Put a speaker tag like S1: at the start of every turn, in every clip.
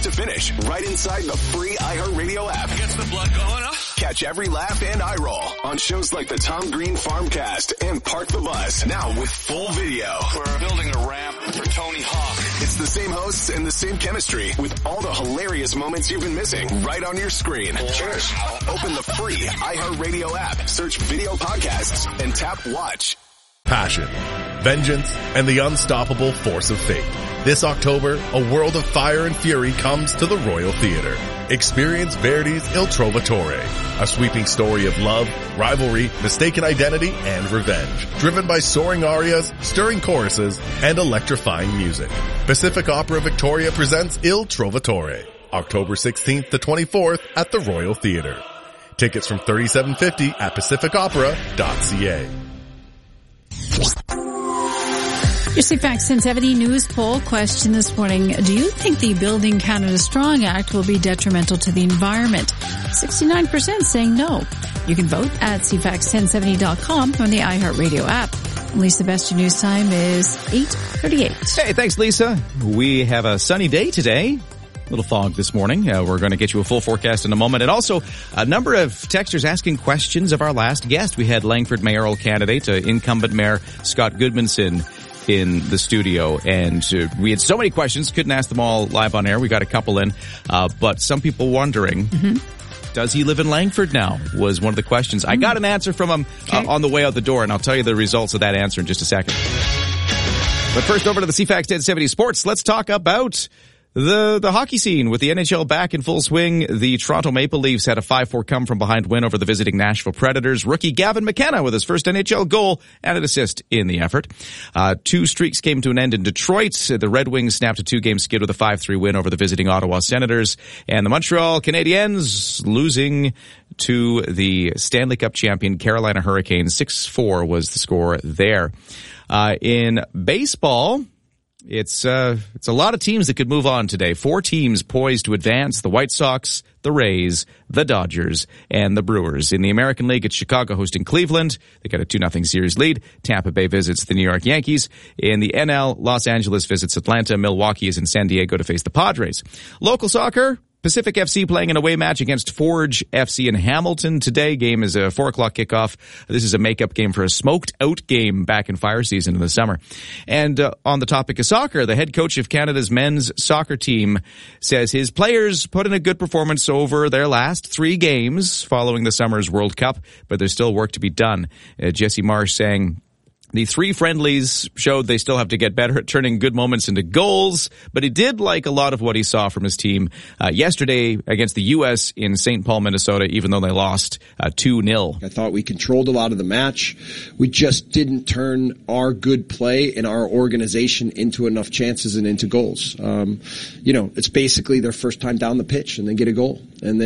S1: to finish right inside the free iHeartRadio app.
S2: Gets the blood going up.
S1: Catch every laugh and eye roll on shows like the Tom Green Farmcast and Park the Bus. Now with full video.
S2: We're building a ramp for Tony Hawk.
S1: It's the same hosts and the same chemistry with all the hilarious moments you've been missing right on your screen. Cheers. Open the free iHeartRadio app, search video podcasts, and tap watch.
S3: Passion, vengeance, and the unstoppable force of fate. This October, a world of fire and fury comes to the Royal Theatre. Experience Verdi's Il Trovatore, a sweeping story of love, rivalry, mistaken identity, and revenge. Driven by soaring arias, stirring choruses, and electrifying music. Pacific Opera Victoria presents Il Trovatore, October 16th to 24th at the Royal Theatre. Tickets from $37.50 at pacificopera.ca.
S4: Your CFAX 1070 news poll question this morning. Do you think the Building Canada Strong Act will be detrimental to the environment? 69% saying no. You can vote at CFAX1070.com on the iHeartRadio app. Lisa, best your news time is 8:38.
S5: Hey, thanks, Lisa. We have a sunny day today. Little fog this morning. We're going to get you a full forecast in a moment. And also a number of texters asking questions of our last guest. We had Langford mayoral candidate, incumbent mayor Scott Goodmanson in the studio, and we had so many questions, couldn't ask them all live on air. We got a couple in, but some people wondering, does he live in Langford now, was one of the questions. I got an answer from him on the way out the door, and I'll tell you the results of that answer in just a second. But first, over to the CFAX 1070 Sports. Let's talk about the hockey scene with the NHL back in full swing. The Toronto Maple Leafs had a 5-4 come from behind win over the visiting Nashville Predators. Rookie Gavin McKenna with his first NHL goal and an assist in the effort. 2 streaks came to an end in Detroit. The Red Wings snapped a 2-game skid with a 5-3 win over the visiting Ottawa Senators. And the Montreal Canadiens losing to the Stanley Cup champion Carolina Hurricanes. 6-4 was the score there. In baseball, It's a lot of teams that could move on today. 4 teams poised to advance: the White Sox, the Rays, the Dodgers, and the Brewers. In the American League, it's Chicago hosting Cleveland. They got a 2-0 series lead. Tampa Bay visits the New York Yankees. In the NL, Los Angeles visits Atlanta. Milwaukee is in San Diego to face the Padres. Local soccer, Pacific FC playing an away match against Forge FC in Hamilton today. Game is a 4 o'clock kickoff. This is a makeup game for a smoked out game back in fire season in the summer. And on the topic of soccer, the head coach of Canada's men's soccer team says his players put in a good performance over their last 3 games following the summer's World Cup, but there's still work to be done. Jesse Marsh saying the 3 friendlies showed they still have to get better at turning good moments into goals, but he did like a lot of what he saw from his team yesterday against the U.S. in St. Paul, Minnesota, even though they lost 2-0.
S6: I thought we controlled a lot of the match. We just didn't turn our good play and our organization into enough chances and into goals. It's basically their first time down the pitch and they get a goal.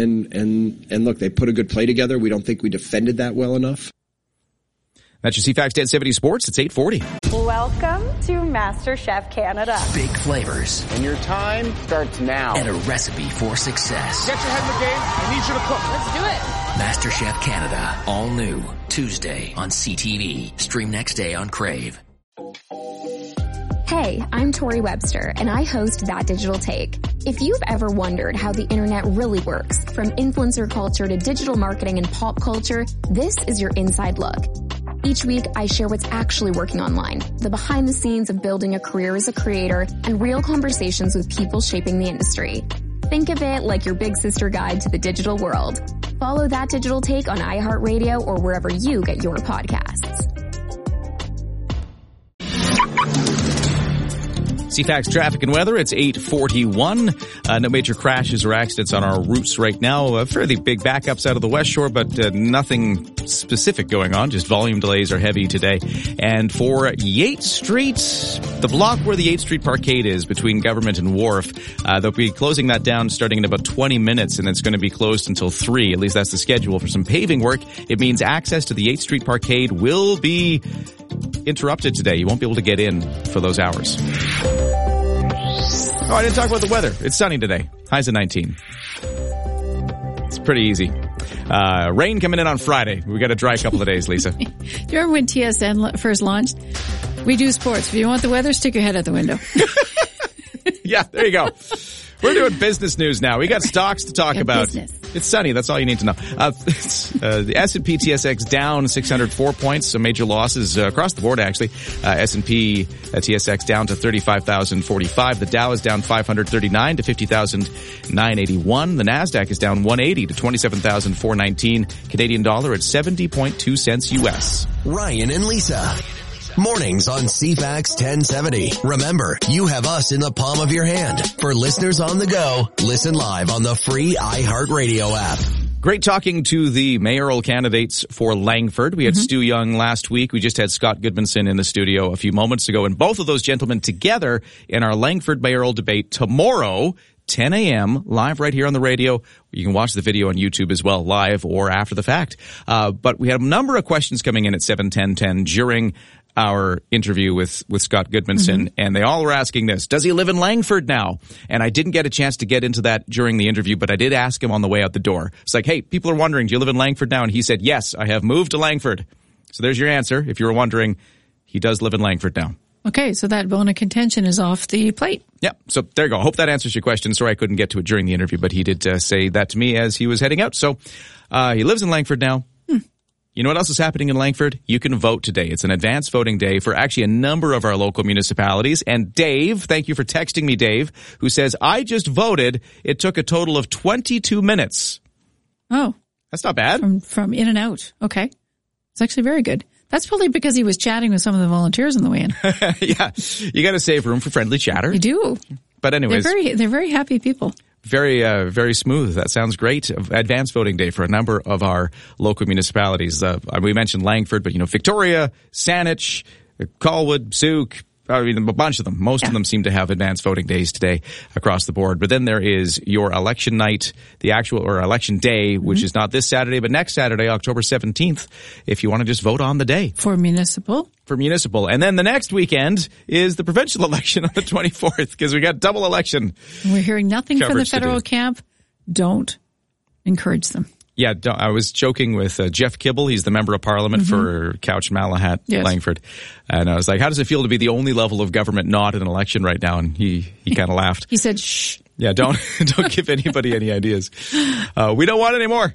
S6: And look, they put a good play together. We don't think we defended that well enough.
S5: That's your CFAX 1070 Sports. It's 8:40.
S7: Welcome to MasterChef Canada.
S8: Big flavors.
S9: And your time starts now.
S8: And a recipe for success.
S9: Get your head in the game. I need you to cook.
S8: Let's do it. MasterChef Canada. All new. Tuesday on CTV. Stream next day on Crave.
S10: Hey, I'm Tori Webster, and I host That Digital Take. If you've ever wondered how the internet really works, from influencer culture to digital marketing and pop culture, this is your inside look. Each week, I share what's actually working online, the behind the scenes of building a career as a creator, and real conversations with people shaping the industry. Think of it like your big sister guide to the digital world. Follow That Digital Take on iHeartRadio or wherever you get your podcasts.
S5: CFAX traffic and weather, it's 8:41. No major crashes or accidents on our routes right now. Fairly big backups out of the West Shore, but nothing specific going on. Just volume delays are heavy today. And for Yates Street, the block where the Yates Street Parkade is between Government and Wharf, they'll be closing that down starting in about 20 minutes, and it's going to be closed until 3. At least that's the schedule for some paving work. It means access to the Yates Street Parkade will be interrupted today. You won't be able to get in for those hours. Oh, I didn't talk about the weather. It's sunny today. Highs at 19. It's pretty easy. Rain coming in on Friday. We got a dry couple of days, Lisa.
S4: Do you remember when TSN first launched? We do sports. If you want the weather, stick your head out the window.
S5: Yeah, there you go. We're doing business news now. We got stocks to talk about.
S4: Business.
S5: It's sunny. That's all you need to know. The S&P TSX down 604 points. Some major losses across the board, actually. S&P TSX down to 35,045. The Dow is down 539 to 50,981. The NASDAQ is down 180 to 27,419. Canadian dollar at 70.2 cents U.S.
S1: Ryan and Lisa. Mornings on CFAX 1070. Remember, you have us in the palm of your hand. For listeners on the go, listen live on the free iHeartRadio app.
S5: Great talking to the mayoral candidates for Langford. We had Stu Young last week. We just had Scott Goodmanson in the studio a few moments ago. And both of those gentlemen together in our Langford mayoral debate tomorrow, 10 a.m., live right here on the radio. You can watch the video on YouTube as well, live or after the fact. But we had a number of questions coming in at 7:10 during our interview with Scott Goodmanson, and they all were asking this: does he live in Langford now? And I didn't get a chance to get into that during the interview, but I did ask him on the way out the door. It's like, hey, people are wondering, do you live in Langford now? And he said, yes, I have moved to Langford. So there's your answer. If you were wondering, he does live in Langford now.
S4: Okay, so that bone of contention is off the plate.
S5: Yeah, so there you go. Hope that answers your question. Sorry I couldn't get to it during the interview, but he did say that to me as he was heading out. So he lives in Langford now. You know what else is happening in Langford? You can vote today. It's an advanced voting day for actually a number of our local municipalities. And Dave, thank you for texting me, Dave, who says, I just voted. It took a total of 22 minutes.
S4: Oh.
S5: That's not bad.
S4: From in and out. Okay. It's actually very good. That's probably because he was chatting with some of the volunteers on the way in.
S5: Yeah. You got to save room for friendly chatter.
S4: You do.
S5: But anyways.
S4: They're very happy people.
S5: Very, very smooth. That sounds great. Advanced voting day for a number of our local municipalities. We mentioned Langford, but Victoria, Saanich, Colwood, Souk, a bunch of them. Most of them seem to have advanced voting days today across the board. But then there is your election night, the actual, or election day, which is not this Saturday, but next Saturday, October 17th, if you want to just vote on the day.
S4: For municipal.
S5: And then the next weekend is the provincial election on the 24th, because we got double election.
S4: We're hearing nothing from the federal camp. Don't encourage them.
S5: Yeah, I was joking with Jeff Kibble. He's the member of parliament for Couch Malahat, Langford. And I was like, how does it feel to be the only level of government not in an election right now? And he kind of laughed.
S4: He said, shh.
S5: Yeah, don't give anybody any ideas. We don't want any more.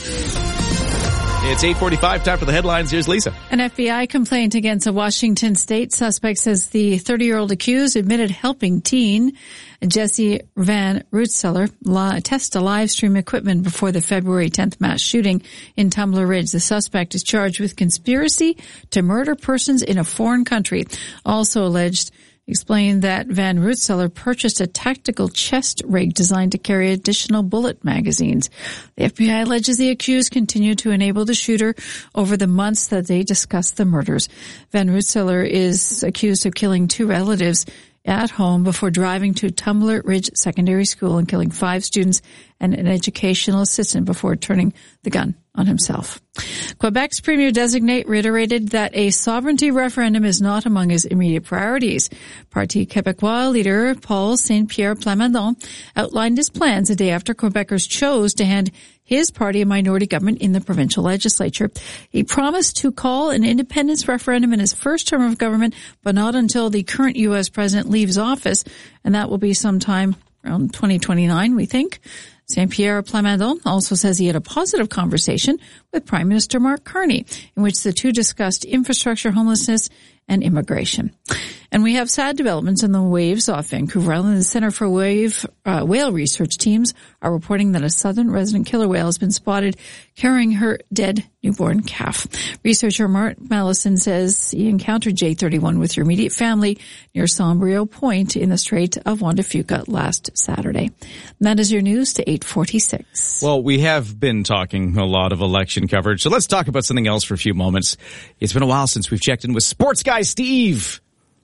S5: It's 8:45, time for the headlines. Here's Lisa.
S4: An FBI complaint against a Washington state suspect says the 30-year-old accused admitted helping teen Jesse Van Rootseller test a live stream equipment before the February 10th mass shooting in Tumbler Ridge. The suspect is charged with conspiracy to murder persons in a foreign country. Also alleged explained that Van Rootseller purchased a tactical chest rig designed to carry additional bullet magazines. The FBI alleges the accused continued to enable the shooter over the months that they discussed the murders. Van Rootseller is accused of killing 2 relatives at home before driving to Tumbler Ridge Secondary School and killing 5 students and an educational assistant before turning the gun on himself. Quebec's premier designate reiterated that a sovereignty referendum is not among his immediate priorities. Parti Québécois leader Paul Saint-Pierre Plamondon outlined his plans a day after Quebecers chose to hand his party a minority government in the provincial legislature. He promised to call an independence referendum in his first term of government, but not until the current U.S. president leaves office, and that will be sometime around 2029, we think. Saint-Pierre Plamondon also says he had a positive conversation with Prime Minister Mark Carney, in which the two discussed infrastructure, homelessness, and immigration. And we have sad developments in the waves off Vancouver Island. The Center for Whale Research teams are reporting that a southern resident killer whale has been spotted carrying her dead newborn calf. Researcher Mark Mallison says he encountered J31 with her immediate family near Sombrio Point in the Strait of Juan de Fuca last Saturday. And that is your news to 8:46.
S5: Well, we have been talking a lot of election coverage, so let's talk about something else for a few moments. It's been a while since we've checked in with sports guy Steve.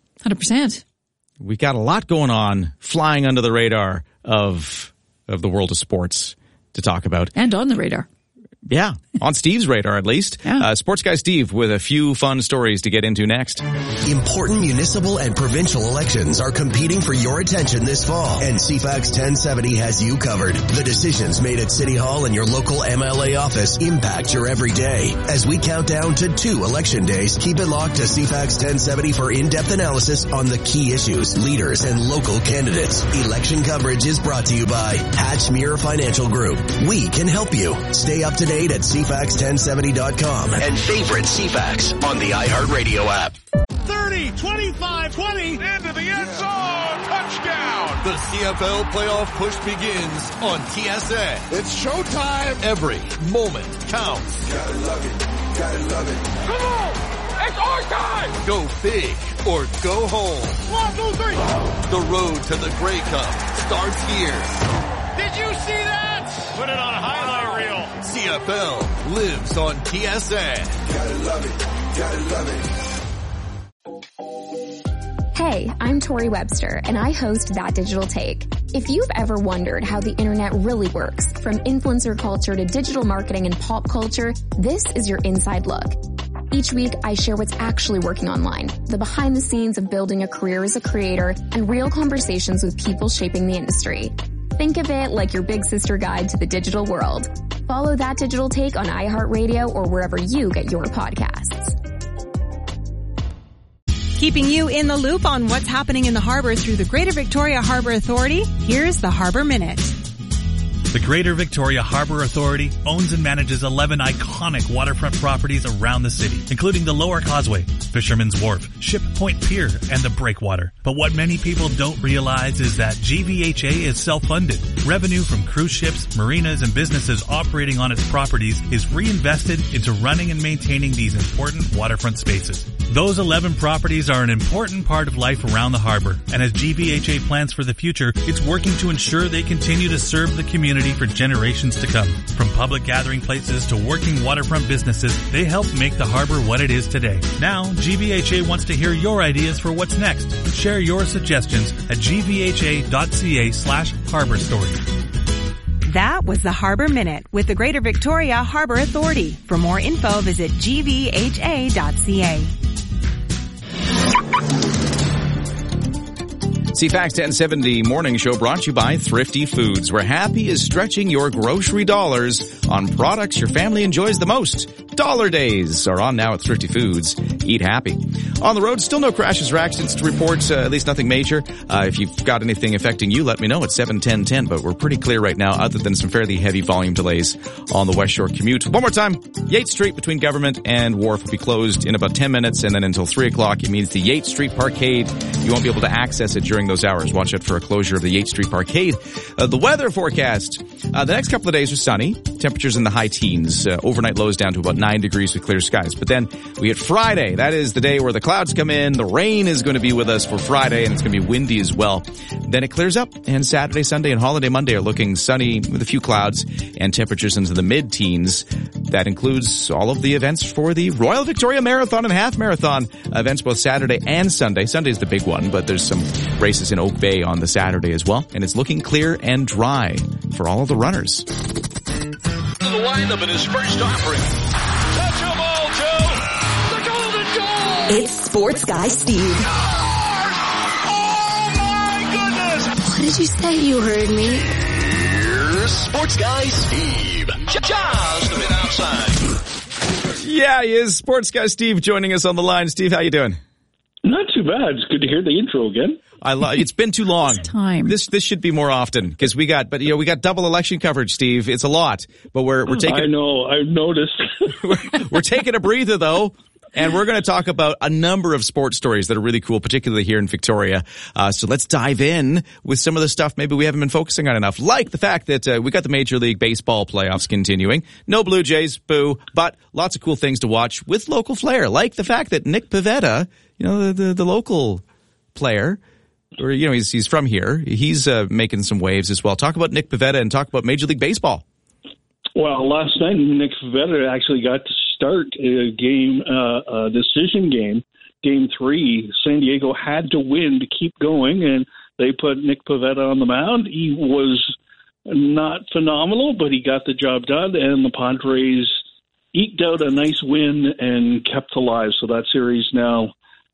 S4: 100%.
S5: We got a lot going on flying under the radar of the world of sports to talk about.
S4: And on the radar.
S5: Yeah, on Steve's radar at least.
S4: Yeah.
S5: Sports Guy Steve with a few fun stories to get into next.
S11: Important municipal and provincial elections are competing for your attention this fall, and CFAX 1070 has you covered. The decisions made at City Hall and your local MLA office impact your everyday. As we count down to 2 election days, keep it locked to CFAX 1070 for in-depth analysis on the key issues, leaders, and local candidates. Election coverage is brought to you by Hatchmere Financial Group. We can help you. Stay up to date at CFAX1070.com and favorite CFAX on the iHeartRadio app.
S2: 30, 25, 20, into the end zone, touchdown. The CFL playoff push begins on TSN. It's showtime. Every moment counts. Gotta love it. Gotta love it. Come on, it's our time. Go big or go home. 1, 2, 3. The road to the Grey Cup starts here. Did you see that? Put it on a highlight reel. CFL lives on TSN. Gotta love it. Gotta love it.
S10: Hey, I'm Tori Webster, and I host That Digital Take. If you've ever wondered how the internet really works, from influencer culture to digital marketing and pop culture, this is your inside look. Each week, I share what's actually working online, the behind the scenes of building a career as a creator, and real conversations with people shaping the industry. Think of it like your big sister guide to the digital world. Follow That Digital Take on iHeartRadio or wherever you get your podcasts.
S12: Keeping you in the loop on what's happening in the harbor through the Greater Victoria Harbor Authority, here's the Harbor Minute.
S13: The Greater Victoria Harbor Authority owns and manages 11 iconic waterfront properties around the city, including the Lower Causeway, Fisherman's Wharf, Ship Point Pier, and the Breakwater. But what many people don't realize is that GVHA is self-funded. Revenue from cruise ships, marinas, and businesses operating on its properties is reinvested into running and maintaining these important waterfront spaces. Those 11 properties are an important part of life around the harbor, and as GVHA plans for the future, it's working to ensure they continue to serve the community for generations to come. From public gathering places to working waterfront businesses, they help make the harbor what it is today. Now, GVHA wants to hear your ideas for what's next. Share your suggestions at gvha.ca/harbor story.
S12: That was the Harbor Minute with the Greater Victoria Harbor Authority. For more info, visit gvha.ca.
S5: CFAX 1070 Morning Show brought to you by Thrifty Foods, where happy is stretching your grocery dollars on products your family enjoys the most. Dollar Days are on now at Thrifty Foods. Eat happy. On the road, still no crashes or accidents to report, at least nothing major. If you've got anything affecting you, let me know at 71010, but we're pretty clear right now other than some fairly heavy volume delays on the West Shore commute. One more time, Yates Street between Government and Wharf will be closed in about 10 minutes, and then until 3 o'clock. It means the Yates Street Parkade, you won't be able to access it during those hours. Watch out for a closure of the Yates Street Parkade. The weather forecast. The next couple of days are sunny. Temperatures in the high teens. Overnight lows down to about 9 degrees with clear skies. But then we hit Friday. That is the day where the clouds come in. The rain is going to be with us for Friday, and it's going to be windy as well. Then it clears up, and Saturday, Sunday, and Holiday Monday are looking sunny with a few clouds and temperatures into the mid-teens. That includes all of the events for the Royal Victoria Marathon and Half Marathon events both Saturday and Sunday. Sunday's the big one, but there's some races in Oak Bay on the Saturday as well. And it's looking clear and dry for all of the runners.
S2: The lineup in his first offering. Touch 'em all, Joe. The golden goal.
S14: It's Sports Guy Steve.
S2: Oh my goodness.
S14: What did you say? You heard me.
S2: Here's Sports Guy Steve. Just a bit outside.
S5: Yeah, he is. Sports Guy Steve joining us on the line. Steve, how you doing?
S15: Not too bad. It's good to hear the intro again.
S5: It's been too long.
S4: It's time.
S5: This should be more often because we got double election coverage, Steve. It's a lot, but we're taking.
S15: I know. I've noticed.
S5: we're taking a breather though. And we're going to talk about a number of sports stories that are really cool, particularly here in Victoria. So let's dive in with some of the stuff maybe we haven't been focusing on enough, like the fact that we got the Major League Baseball playoffs continuing. No Blue Jays, boo, but lots of cool things to watch with local flair, like the fact that Nick Pivetta, the local player, or he's from here. He's making some waves as well. Talk about Nick Pivetta and talk about Major League Baseball.
S15: Well, last night Nick Pivetta actually got to start a game, a decision game, Game 3. San Diego had to win to keep going, and they put Nick Pivetta on the mound. He was not phenomenal, but he got the job done, and the Padres eked out a nice win and kept alive. So that series now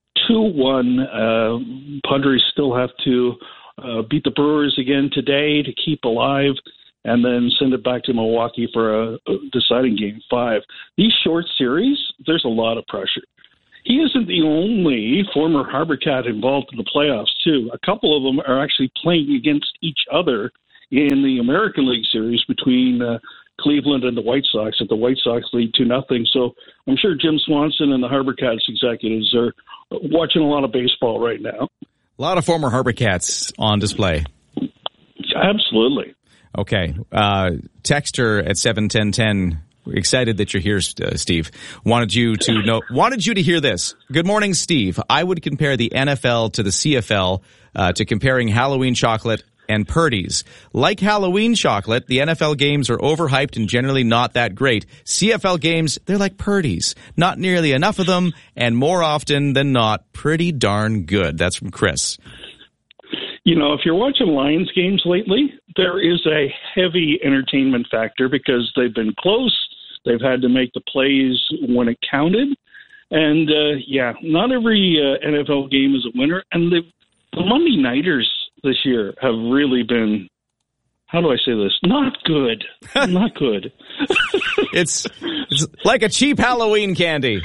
S15: 2-1. Padres still have to beat the Brewers again today to keep alive, and then send it back to Milwaukee for a deciding Game 5. These short series, there's a lot of pressure. He isn't the only former Harbor Cat involved in the playoffs, too. A couple of them are actually playing against each other in the American League Series between Cleveland and the White Sox, and the White Sox lead 2-0. So I'm sure Jim Swanson and the Harbor Cats executives are watching a lot of baseball right now.
S5: A lot of former Harbor Cats on display.
S15: Absolutely.
S5: Okay. Texter at 71010, excited that you're here, Steve. Wanted you to hear this. Good morning, Steve. I would compare the NFL to the CFL to comparing Halloween chocolate and Purdy's. Like Halloween chocolate, the NFL games are overhyped and generally not that great. CFL games, they're like Purdy's. Not nearly enough of them, and more often than not, pretty darn good. That's from Chris.
S15: You know, if you're watching Lions games lately, there is a heavy entertainment factor because they've been close. They've had to make the plays when it counted. And, not every NFL game is a winner. And the Monday Nighters this year have really been, how do I say this? Not good. Not good.
S5: It's like a cheap Halloween candy.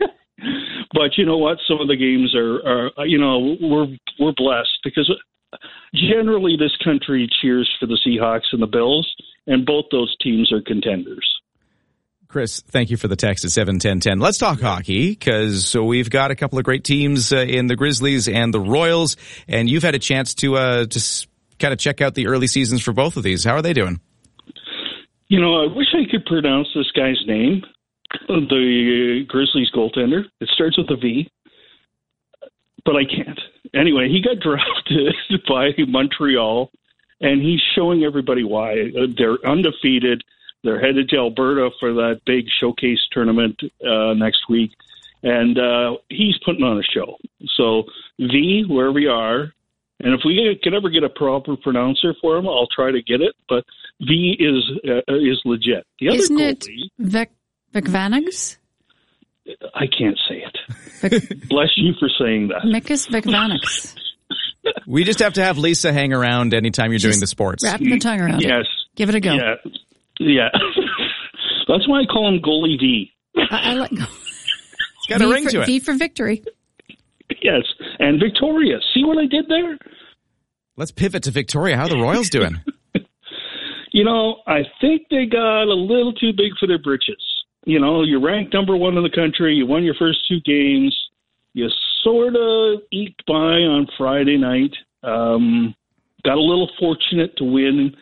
S15: But you know what? Some of the games are we're blessed because generally this country cheers for the Seahawks and the Bills, and both those teams are contenders.
S5: Chris, thank you for the text at 71010. Let's talk hockey, because we've got a couple of great teams in the Grizzlies and the Royals, and you've had a chance to just kind of check out the early seasons for both of these. How are they doing?
S15: You know, I wish I could pronounce this guy's name, the Grizzlies goaltender. It starts with a V, but I can't. Anyway, he got drafted by Montreal, and he's showing everybody why. They're undefeated. They're headed to Alberta for that big showcase tournament next week, and he's putting on a show. So, V, wherever you are, and if we can ever get a proper pronouncer for him, I'll try to get it, but V is legit. The other
S4: Isn't
S15: goalie,
S4: it Vikvanags?
S15: I can't say it. Bless you for saying that.
S4: Mikas Vikvanags.
S5: We just have to have Lisa hang around anytime you're doing the sports.
S4: Wrap the tongue around it.
S15: Yes.
S4: Give it a go.
S15: Yeah. That's why I call him Goalie V.
S4: I like
S5: It's got a ring to it.
S4: V for victory.
S15: Yes. And Victoria. See what I did there?
S5: Let's pivot to Victoria. How are the Royals doing?
S15: You know, I think they got a little too big for their britches. You know, you're ranked number one in the country. You won your first two games. You sort of eked by on Friday night. Got a little fortunate to win.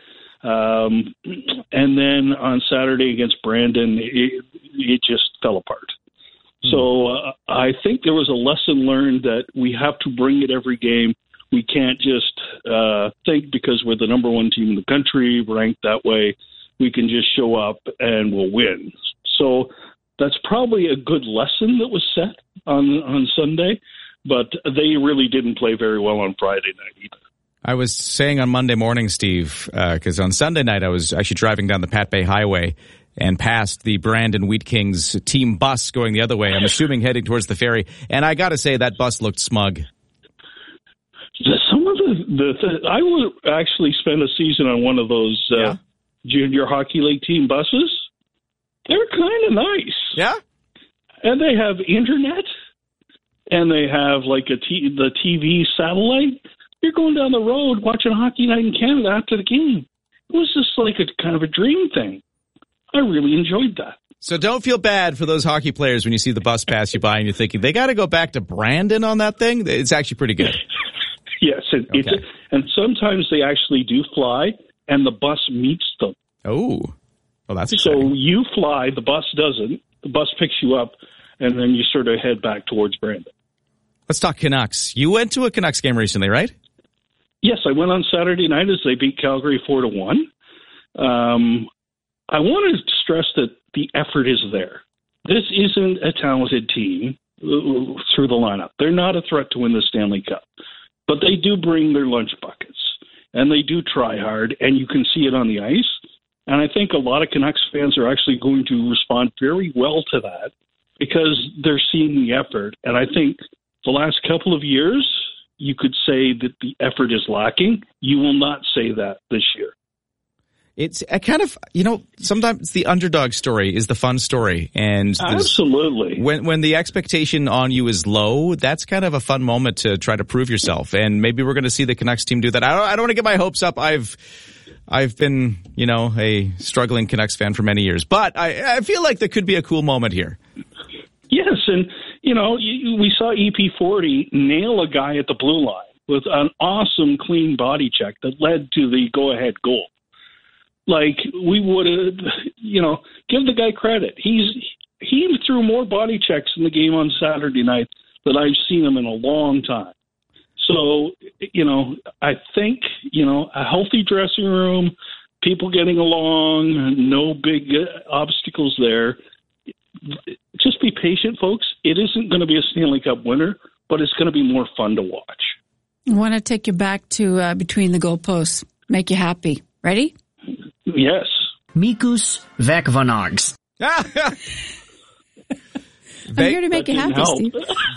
S15: And then on Saturday against Brandon, it just fell apart. So I think there was a lesson learned that we have to bring it every game. We can't just think because we're the number one team in the country, ranked that way, we can just show up and we'll win. So that's probably a good lesson that was set on Sunday, but they really didn't play very well on Friday night either.
S5: I was saying on Monday morning, Steve, because on Sunday night I was actually driving down the Pat Bay Highway and passed the Brandon Wheat Kings team bus going the other way, I'm assuming heading towards the ferry, and I got to say that bus looked smug.
S15: Some of I would actually spend a season on one of those junior hockey league team buses. They're kind of nice.
S5: Yeah?
S15: And they have internet, and they have like the TV satellite. You're going down the road watching Hockey Night in Canada after the game. It was just like a kind of a dream thing. I really enjoyed that.
S5: So don't feel bad for those hockey players when you see the bus pass you by and you're thinking, they got to go back to Brandon on that thing? It's actually pretty good.
S15: Yes, and sometimes they actually do fly, and the bus meets them.
S5: Oh, well, that's exciting.
S15: So you fly, the bus doesn't. The bus picks you up, and then you sort of head back towards Brandon.
S5: Let's talk Canucks. You went to a Canucks game recently, right?
S15: Yes, I went on Saturday night as they beat Calgary 4-1. I want to stress that the effort is there. This isn't a talented team through the lineup. They're not a threat to win the Stanley Cup, but they do bring their lunch buckets. and they do try hard, and you can see it on the ice. And I think a lot of Canucks fans are actually going to respond very well to that because they're seeing the effort. And I think the last couple of years, you could say that the effort is lacking. You will not say that this year.
S5: It's a kind of, sometimes the underdog story is the fun story. And
S15: absolutely.
S5: When the expectation on you is low, that's kind of a fun moment to try to prove yourself. And maybe we're going to see the Canucks team do that. I don't want to get my hopes up. I've been, a struggling Canucks fan for many years. But I feel like there could be a cool moment here.
S15: Yes, and, we saw EP40 nail a guy at the blue line with an awesome, clean body check that led to the go-ahead goal. Like, we would have, give the guy credit. He threw more body checks in the game on Saturday night than I've seen him in a long time. So, I think, a healthy dressing room, people getting along, no big obstacles there. Just be patient, folks. It isn't going to be a Stanley Cup winner, but it's going to be more fun to watch.
S4: I want to take you back to between the goalposts, make you happy. Ready?
S15: Yes.
S16: Mikus Vekvanags.
S4: I'm here to make you happy, Steve.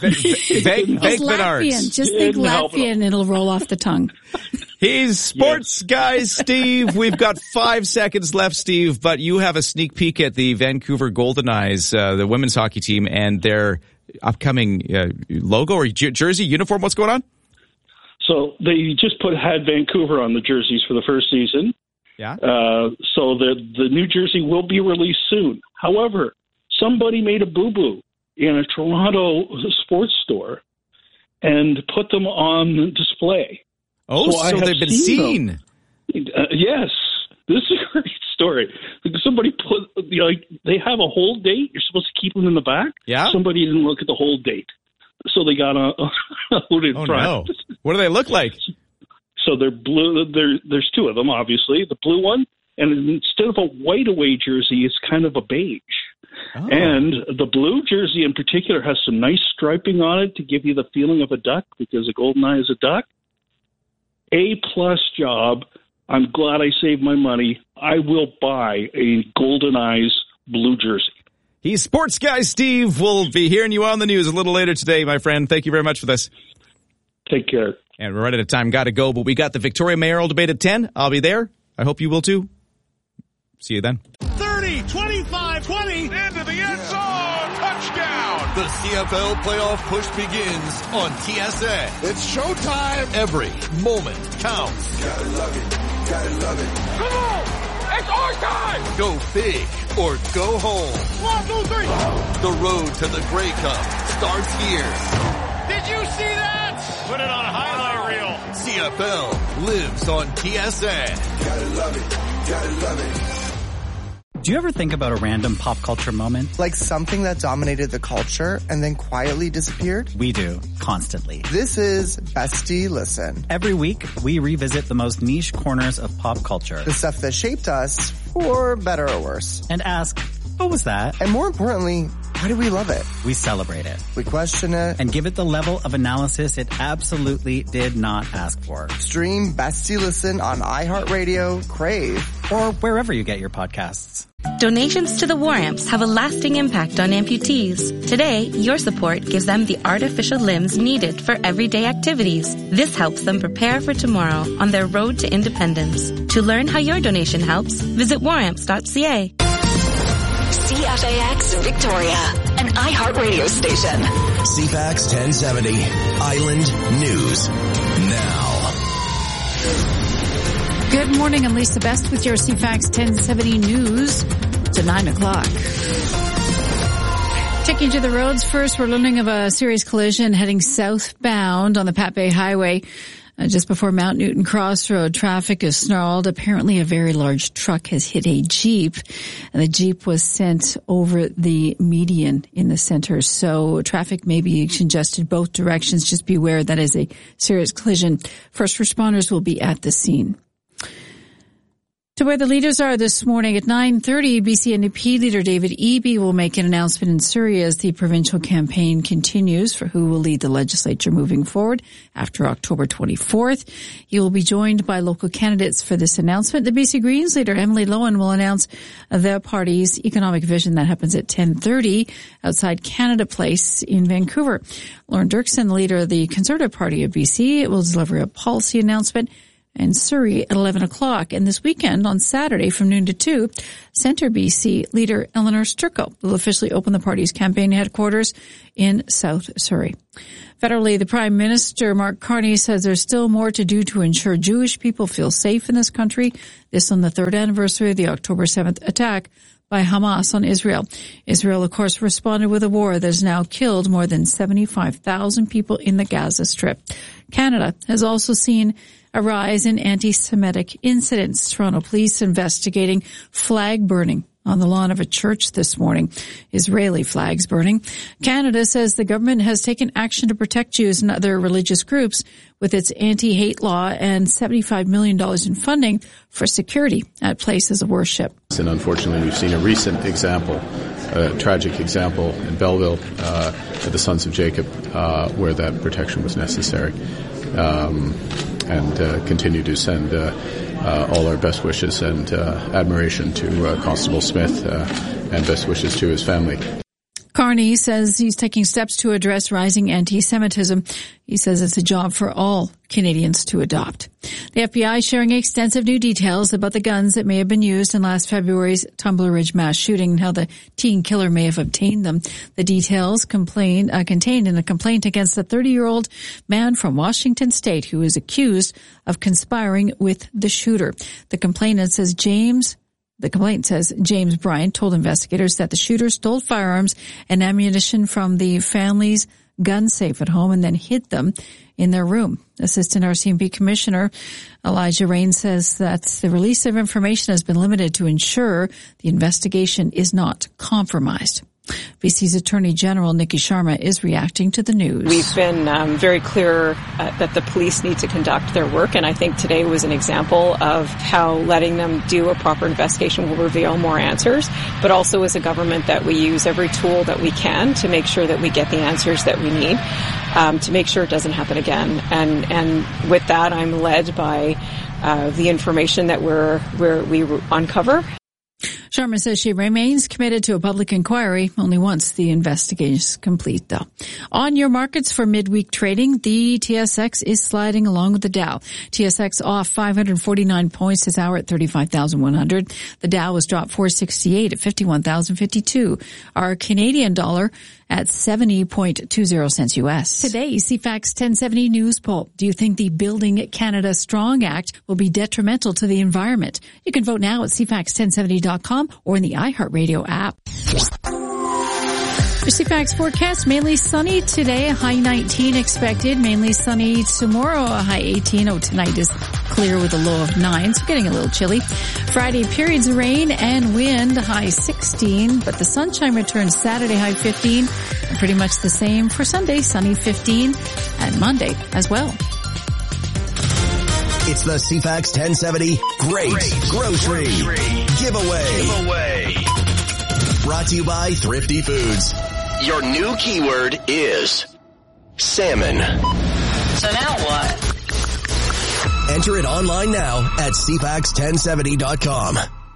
S4: Latvian. Just think Latvian and it'll roll off the tongue.
S5: He's sports guy, Steve. We've got 5 seconds left, Steve, but you have a sneak peek at the Vancouver Golden Eyes, the women's hockey team, and their upcoming logo or jersey, uniform. What's going on?
S15: So they just had Vancouver on the jerseys for the first season.
S5: Yeah.
S15: So the new jersey will be released soon. However, somebody made a boo-boo in a Toronto sports store and put them on display.
S5: Oh, so they've been seen.
S15: Yes. This is a great story. Somebody they have a hold date. You're supposed to keep them in the back.
S5: Yeah.
S15: Somebody didn't look at the hold date. So they got out in front.
S5: No. What do they look like?
S15: So they're blue. There's two of them, obviously. The blue one, and instead of a white away jersey, it's kind of a beige. Oh. And the blue jersey in particular has some nice striping on it to give you the feeling of a duck because a golden eye is a duck. A+ job. I'm glad I saved my money. I will buy a Golden Eyes blue jersey.
S5: He's sports guy Steve. We'll be hearing you on the news a little later today, my friend. Thank you very much for this.
S15: Take care.
S5: And we're right out of time. Got to go, but we got the Victoria mayoral debate at 10. I'll be there. I hope you will too. See you then.
S2: 30, 25, 20, into the end zone. Touchdown. The CFL playoff push begins on TSN. It's showtime. Every moment counts. Gotta love it. Gotta love it. Come on. It's our time. Go big or go home. 1, 2, 3. The road to the Grey Cup starts here. Did you see that? Put it on a highlight reel. CFL lives on TSN. Gotta love it. Gotta love it.
S17: Do you ever think about a random pop culture moment?
S18: Like something that dominated the culture and then quietly disappeared?
S17: We do, constantly.
S18: This is Bestie Listen.
S17: Every week, we revisit the most niche corners of pop culture.
S18: The stuff that shaped us, for better or worse.
S17: And ask, what was that?
S18: And more importantly, why do we love it?
S17: We celebrate it.
S18: We question it.
S17: And give it the level of analysis it absolutely did not ask for.
S18: Stream Bestie Listen on iHeartRadio, Crave,
S17: or wherever you get your podcasts.
S19: Donations to the War Amps have a lasting impact on amputees. Today, your support gives them the artificial limbs needed for everyday activities. This helps them prepare for tomorrow on their road to independence. To learn how your donation helps, visit waramps.ca.
S14: CFAX Victoria, an iHeartRadio station.
S11: CFAX 1070, Island News Now.
S4: Good morning, I'm Lisa Best with your CFAX 1070 news to 9 o'clock. Checking to the roads first, we're learning of a serious collision heading southbound on the Pat Bay Highway. Just before Mount Newton Crossroad, traffic is snarled. Apparently a very large truck has hit a Jeep, and the Jeep was sent over the median in the center. So traffic may be congested both directions. Just beware that is a serious collision. First responders will be at the scene. To where the leaders are this morning at 9:30, BC NDP leader David Eby will make an announcement in Surrey as the provincial campaign continues for who will lead the legislature moving forward after October 24th. He will be joined by local candidates for this announcement. The BC Greens leader Emily Lowen will announce the party's economic vision. That happens at 10:30 outside Canada Place in Vancouver. Lauren Dirksen, leader of the Conservative Party of BC, will deliver a policy announcement in Surrey at 11 o'clock. And this weekend, on Saturday from noon to 2, Centre BC leader Eleanor Sturko will officially open the party's campaign headquarters in South Surrey. Federally, the Prime Minister, Mark Carney, says there's still more to do to ensure Jewish people feel safe in this country. This on the third anniversary of the October 7th attack by Hamas on Israel. Israel, of course, responded with a war that has now killed more than 75,000 people in the Gaza Strip. Canada has also seen a rise in anti-Semitic incidents. Toronto police investigating flag burning on the lawn of a church this morning. Israeli flags burning. Canada says the government has taken action to protect Jews and other religious groups with its anti-hate law and $75 million in funding for security at places of worship.
S20: And unfortunately, we've seen a recent example, a tragic example in Belleville, at the Sons of Jacob, where that protection was necessary. And continue to send all our best wishes and admiration to Constable Smith and best wishes to his family.
S4: Carney says he's taking steps to address rising anti-Semitism. He says it's a job for all Canadians to adopt. The FBI sharing extensive new details about the guns that may have been used in last February's Tumbler Ridge mass shooting and how the teen killer may have obtained them. The details contained in a complaint against a 30-year-old man from Washington State who is accused of conspiring with the shooter. The complaint says James Bryant told investigators that the shooter stole firearms and ammunition from the family's gun safe at home and then hid them in their room. Assistant RCMP Commissioner Elijah Rain says that the release of information has been limited to ensure the investigation is not compromised. BC's Attorney General Nikki Sharma is reacting to the news.
S21: We've been very clear that the police need to conduct their work, and I think today was an example of how letting them do a proper investigation will reveal more answers, but also as a government that we use every tool that we can to make sure that we get the answers that we need to make sure it doesn't happen again. And with that, I'm led by the information that we uncover.
S4: Sharma says she remains committed to a public inquiry only once the investigation is complete, though. On your markets for midweek trading, the TSX is sliding along with the Dow. TSX off 549 points this hour at 35,100. The Dow was dropped 468 at 51,052. Our Canadian dollar at 70.20 cents U.S. Today, CFAX 1070 News Poll. Do you think the Building Canada Strong Act will be detrimental to the environment? You can vote now at CFAX1070.com or in the iHeartRadio app. Your CFAX forecast, mainly sunny today, a high 19 expected. Mainly sunny tomorrow, a high 18. Tonight is clear with a low of 9, so getting a little chilly. Friday, periods of rain and wind, high 16. But the sunshine returns Saturday, high 15. And pretty much the same for Sunday, sunny 15. And Monday as well.
S11: It's the CFAX 1070 Great Grocery Giveaway. Brought to you by Thrifty Foods.
S1: Your new keyword is salmon.
S14: So now what?
S11: Enter it online now at CFAX1070.com.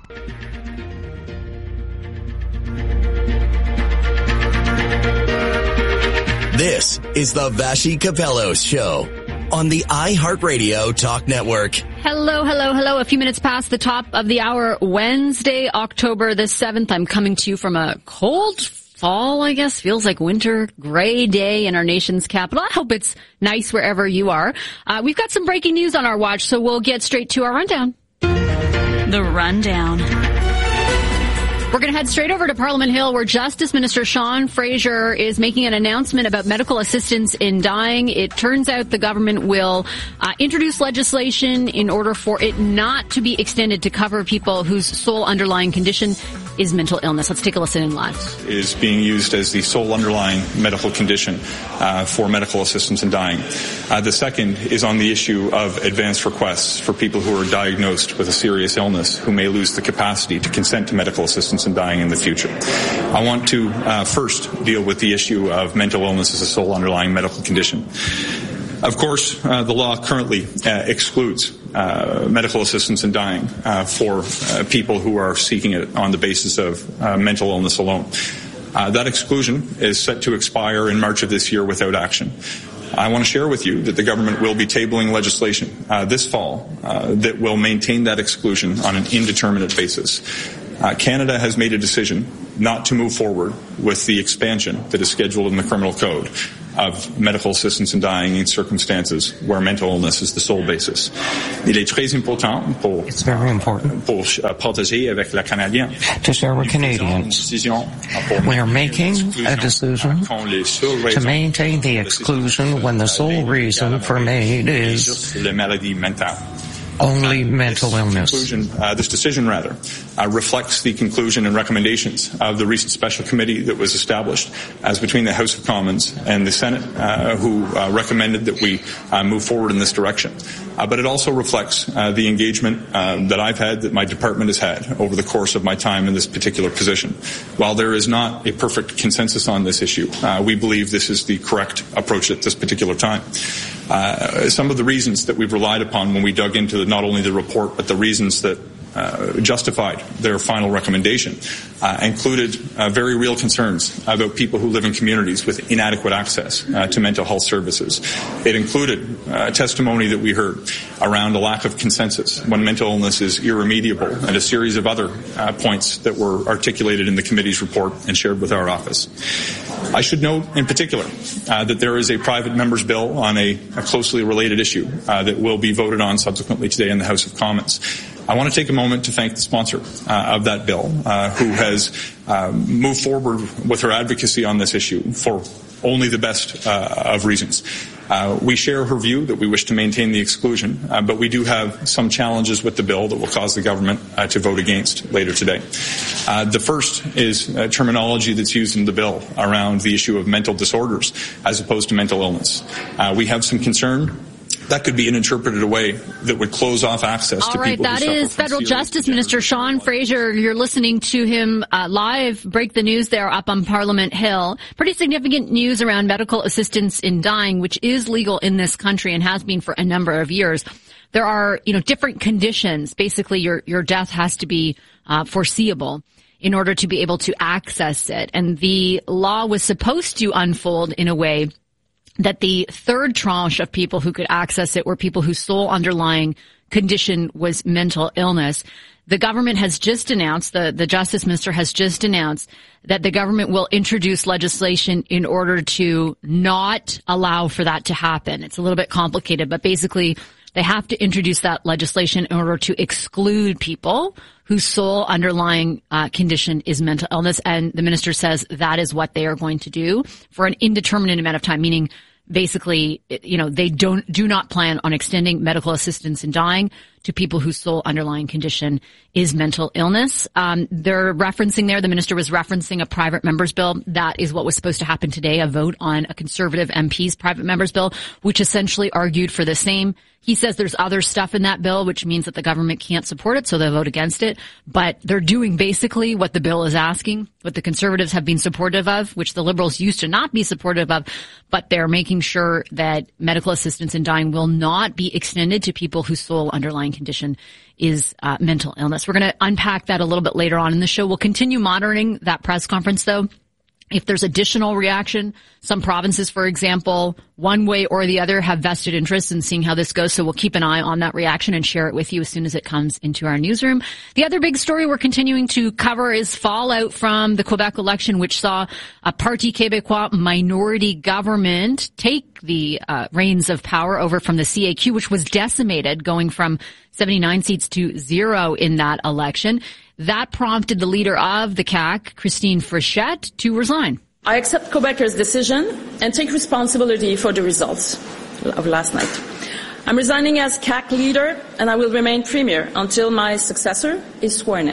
S11: This is the Vashi Capellos Show on the iHeartRadio Talk Network.
S22: Hello. A few minutes past the top of the hour, Wednesday, October the 7th. I'm coming to you from a cold fall, I guess. Feels like winter, gray day in our nation's capital. I hope it's nice wherever you are. We've got some breaking news on our watch, so we'll get straight to our rundown.
S19: The Rundown.
S22: We're going to head straight over to Parliament Hill, where Justice Minister Sean Fraser is making an announcement about medical assistance in dying. It turns out the government will introduce legislation in order for it not to be extended to cover people whose sole underlying condition is mental illness. Let's take a listen in live.
S3: Is being used as the sole underlying medical condition for medical assistance in dying. The second is on the issue of advance requests for people who are diagnosed with a serious illness who may lose the capacity to consent to medical assistance in dying in the future. I want to first deal with the issue of mental illness as a sole underlying medical condition. Of course, the law currently excludes medical assistance in dying for people who are seeking it on the basis of mental illness alone. That exclusion is set to expire in March of this year without action. I want to share with you that the government will be tabling legislation this fall that will maintain that exclusion on an indeterminate basis. Canada has made a decision not to move forward with the expansion that is scheduled in the Criminal Code of medical assistance in dying in circumstances where mental illness is the sole basis.
S6: It's very important to share with Canadians. We are making a decision to maintain the exclusion when the sole reason for made is only mental illness.
S3: This decision reflects the conclusion and recommendations of the recent special committee that was established as between the House of Commons and the Senate, who recommended that we move forward in this direction. But it also reflects the engagement that I've had, that my department has had over the course of my time in this particular position. While there is not a perfect consensus on this issue, we believe this is the correct approach at this particular time. Some of the reasons that we've relied upon when we dug into not only the report, but the reasons that justified their final recommendation included very real concerns about people who live in communities with inadequate access to mental health services. It included testimony that we heard around a lack of consensus when mental illness is irremediable, and a series of other points that were articulated in the committee's report and shared with our office. I should note in particular that there is a private member's bill on a closely related issue that will be voted on subsequently today in the House of Commons. I want to take a moment to thank the sponsor of that bill, who has moved forward with her advocacy on this issue for only the best of reasons. We share her view that we wish to maintain the exclusion, but we do have some challenges with the bill that will cause the government to vote against later today. The first is terminology that's used in the bill around the issue of mental disorders as opposed to mental illness. We have some concern that could be interpreted a way that would close off access to people. All right,
S22: that is Federal Justice Minister Sean Fraser. You're listening to him live break the news there up on Parliament Hill. Pretty significant news around medical assistance in dying, which is legal in this country and has been for a number of years. There are, different conditions. Basically, your death has to be foreseeable in order to be able to access it. And the law was supposed to unfold in a way that the third tranche of people who could access it were people whose sole underlying condition was mental illness. The government has just announced, the Justice Minister has just announced that the government will introduce legislation in order to not allow for that to happen. It's a little bit complicated, but basically they have to introduce that legislation in order to exclude people whose sole underlying condition is mental illness. And the minister says that is what they are going to do for an indeterminate amount of time, meaning basically, they do not plan on extending medical assistance in dying to people whose sole underlying condition is mental illness. They're referencing there, the minister was referencing a private member's bill. That is what was supposed to happen today, a vote on a Conservative MP's private member's bill, which essentially argued for the same. He says there's other stuff in that bill, which means that the government can't support it, so they'll vote against it. But they're doing basically what the bill is asking, what the Conservatives have been supportive of, which the Liberals used to not be supportive of, but they're making sure that medical assistance in dying will not be extended to people whose sole underlying condition is mental illness. We're going to unpack that a little bit later on in the show. We'll continue monitoring that press conference, though. If there's additional reaction, some provinces, for example, one way or the other have vested interest in seeing how this goes. So we'll keep an eye on that reaction and share it with you as soon as it comes into our newsroom. The other big story we're continuing to cover is fallout from the Quebec election, which saw a Parti Québécois minority government take the reins of power over from the CAQ, which was decimated, going from 79 seats to 0 in that election. That prompted the leader of the CAQ, Christine Frechette, to resign.
S23: I accept Quebecers' decision and take responsibility for the results of last night. I'm resigning as CAQ leader, and I will remain premier until my successor is sworn in.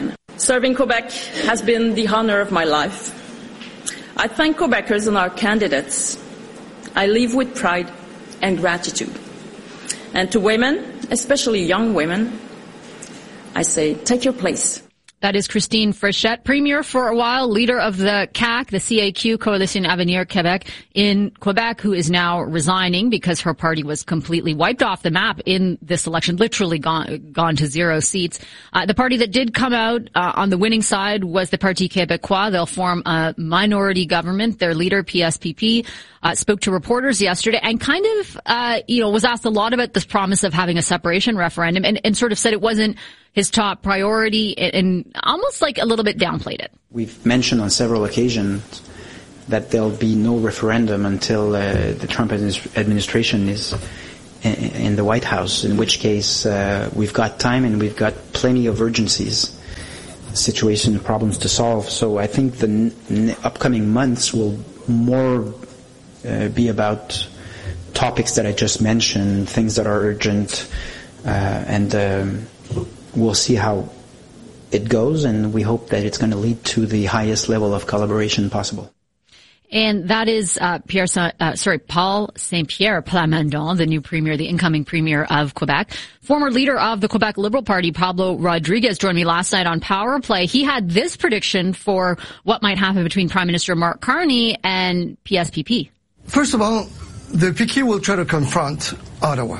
S23: Serving Quebec has been the honor of my life. I thank Quebecers and our candidates. I leave with pride and gratitude. And to women, especially young women, I say, take your place.
S22: That is Christine Frechette, Premier for a while, leader of the CAQ, the CAQ, Coalition Avenir Québec in Quebec, who is now resigning because her party was completely wiped off the map in this election, literally gone to 0 seats. The party that did come out on the winning side was the Parti Québécois. They'll form a minority government. Their leader, PSPP, spoke to reporters yesterday and kind of, was asked a lot about this promise of having a separation referendum and sort of said it wasn't his top priority and almost like a little bit downplayed it.
S7: We've mentioned on several occasions that there'll be no referendum until the Trump administration is in the White House, in which case we've got time and we've got plenty of urgencies, situation, problems to solve. So I think the upcoming months will more be about topics that I just mentioned, things that are urgent, and we'll see how it goes, and we hope that it's going to lead to the highest level of collaboration possible.
S22: And that is Paul Saint-Pierre Plamondon, the new premier, the incoming premier of Quebec. Former leader of the Quebec Liberal Party, Pablo Rodriguez, joined me last night on Power Play. He had this prediction for what might happen between Prime Minister Mark Carney and PSPP.
S8: First of all, the PQ will try to confront Ottawa.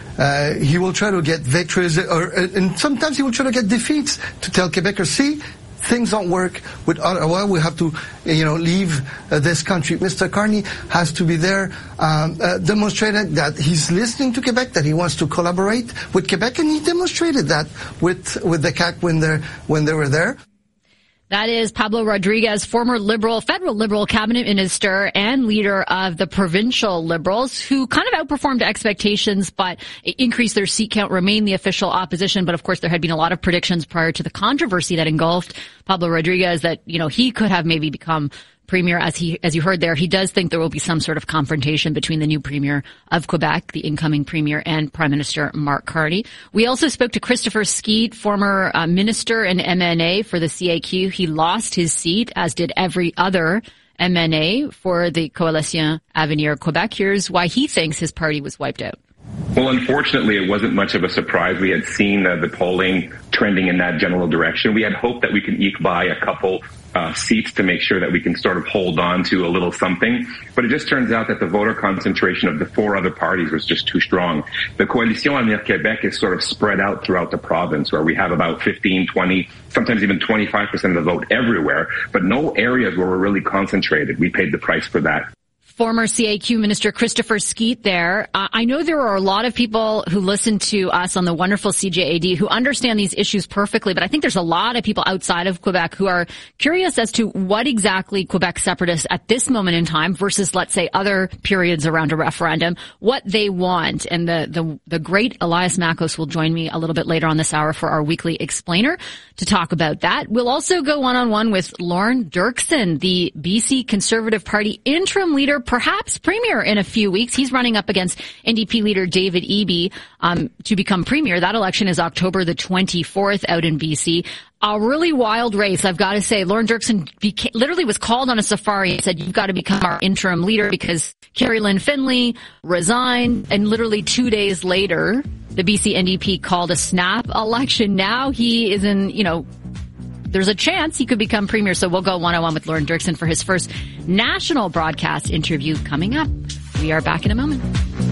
S8: He will try to get victories, and sometimes he will try to get defeats to tell Quebecers, see, things don't work with Ottawa. We have to, leave this country. Mr. Carney has to be there, demonstrating that he's listening to Quebec, that he wants to collaborate with Quebec, and he demonstrated that with the CAQ when they were there.
S22: That is Pablo Rodriguez, former federal Liberal cabinet minister and leader of the provincial Liberals, who kind of outperformed expectations but increased their seat count, remained the official opposition. But of course, there had been a lot of predictions prior to the controversy that engulfed Pablo Rodriguez that, he could have maybe become premier. As you heard there, he does think there will be some sort of confrontation between the new premier of Quebec, the incoming premier, and Prime Minister Mark Carney. We also spoke to Christopher Skeete, former minister and MNA for the CAQ. He lost his seat, as did every other MNA for the Coalition Avenir Quebec. Here's why he thinks his party was wiped out.
S9: Well, unfortunately, it wasn't much of a surprise. We had seen the polling trending in that general direction. We had hoped that we could eke by a couple seats to make sure that we can sort of hold on to a little something. But it just turns out that the voter concentration of the 4 other parties was just too strong. The Coalition Avenir Québec is sort of spread out throughout the province, where we have about 15, 20, sometimes even 25% of the vote everywhere, but no areas where we're really concentrated. We paid the price for that.
S22: Former CAQ Minister Christopher Skeete there. I know there are a lot of people who listen to us on the wonderful CJAD who understand these issues perfectly, but I think there's a lot of people outside of Quebec who are curious as to what exactly Quebec separatists at this moment in time versus, let's say, other periods around a referendum, what they want. And the great Elias Makos will join me a little bit later on this hour for our weekly explainer to talk about that. We'll also go one-on-one with Lorne Dirksen, the BC Conservative Party interim leader, perhaps premier in a few weeks. He's running up against NDP leader David Eby to become premier. That election is October the 24th out in BC. A really wild race, I've got to say. Lorne Dirksen literally was called on a safari and said, you've got to become our interim leader because Carrie Lynn Finlay resigned, and literally 2 days later, the BC NDP called a snap election. Now he is in, there's a chance he could become premier. So we'll go one-on-one with Lorne Dirksen for his first national broadcast interview coming up. We are back in a moment.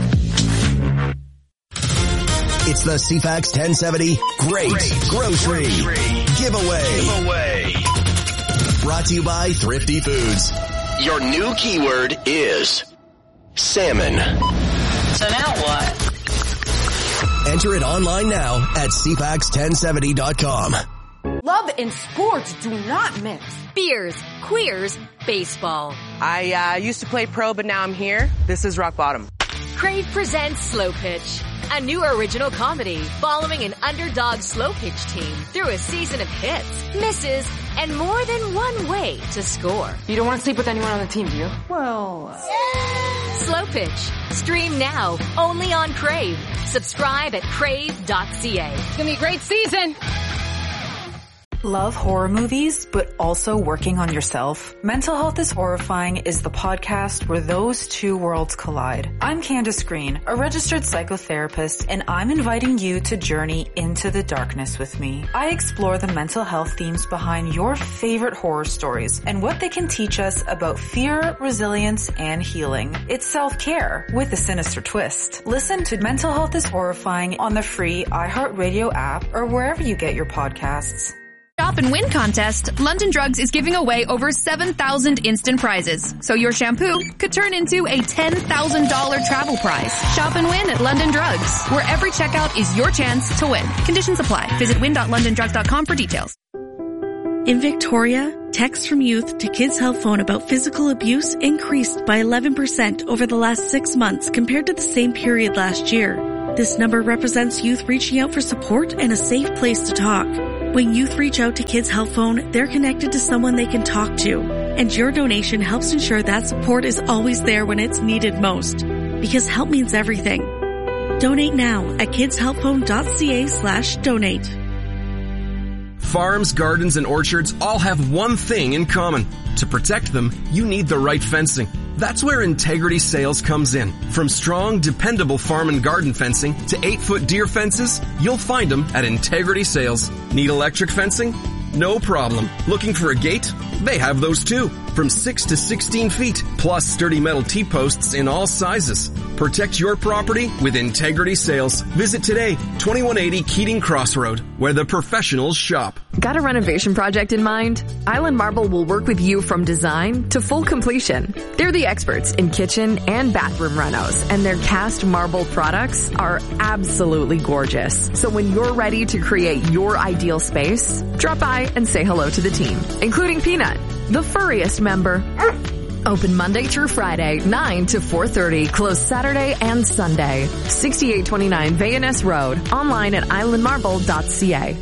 S11: It's the CFAX 1070 Great Grocery Giveaway. Brought to you by Thrifty Foods. Your new keyword is salmon.
S14: So now what?
S11: Enter it online now at CFAX1070.com.
S24: Love and sports do not mix.
S25: Beers, queers, baseball.
S24: I used to play pro, but now I'm here. This is rock bottom.
S25: Crave presents Slow Pitch, a new original comedy following an underdog slow pitch team through a season of hits, misses, and more than one way to score.
S24: You don't want to sleep with anyone on the team, do you?
S25: Well, Slow Pitch. Stream now, only on Crave. Subscribe at crave.ca.
S24: It's gonna be a great season.
S10: Love horror movies, but also working on yourself? Mental Health is Horrifying is the podcast where those two worlds collide. I'm Candace Green, a registered psychotherapist, and I'm inviting you to journey into the darkness with me. I explore the mental health themes behind your favorite horror stories and what they can teach us about fear, resilience, and healing. It's self-care with a sinister twist. Listen to Mental Health is Horrifying on the free iHeartRadio app or wherever you get your podcasts.
S12: Shop and Win contest, London Drugs is giving away over 7,000 instant prizes. So your shampoo could turn into a $10,000 travel prize. Shop and win at London Drugs, where every checkout is your chance to win. Conditions apply. Visit win.londondrugs.com for details.
S13: In Victoria, texts from youth to Kids Help Phone about physical abuse increased by 11% over the last 6 months compared to the same period last year. This number represents youth reaching out for support and a safe place to talk. When youth reach out to Kids Help Phone, they're connected to someone they can talk to. And your donation helps ensure that support is always there when it's needed most. Because help means everything. Donate now at kidshelpphone.ca/donate.
S15: Farms, gardens, and orchards all have one thing in common. To protect them, you need the right fencing. That's where Integrity Sales comes in. From strong, dependable farm and garden fencing to 8-foot deer fences, you'll find them at Integrity Sales. Need electric fencing? No problem. Looking for a gate? They have those too. From 6 to 16 feet, plus sturdy metal T-posts in all sizes. Protect your property with Integrity Sales. Visit today, 2180 Keating Crossroad, where the professionals shop.
S16: Got a renovation project in mind? Island Marble will work with you from design to full completion. They're the experts in kitchen and bathroom renos, and their cast marble products are absolutely gorgeous. So when you're ready to create your ideal space, drop by and say hello to the team, including Peanut, the furriest member. Open Monday through Friday, 9 to 4:30. Closed Saturday and Sunday. 6829 Vayaness Road. Online at islandmarble.ca.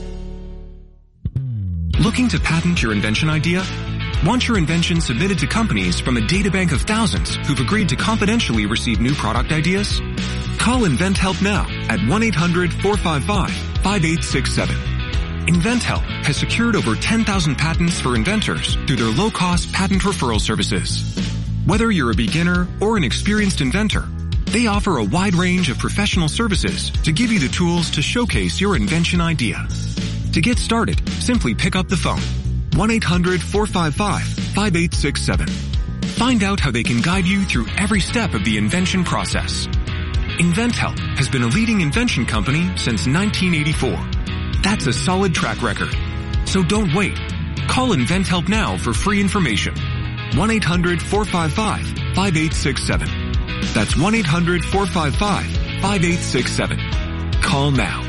S26: Looking to patent your invention idea? Want your invention submitted to companies from a databank of thousands who've agreed to confidentially receive new product ideas? Call InventHelp now at 1-800-455-5867. InventHelp has secured over 10,000 patents for inventors through their low-cost patent referral services. Whether you're a beginner or an experienced inventor, they offer a wide range of professional services to give you the tools to showcase your invention idea. To get started, simply pick up the phone. 1-800-455-5867. Find out how they can guide you through every step of the invention process. InventHelp has been a leading invention company since 1984. That's a solid track record. So don't wait. Call InventHelp now for free information. 1-800-455-5867. That's 1-800-455-5867. Call now.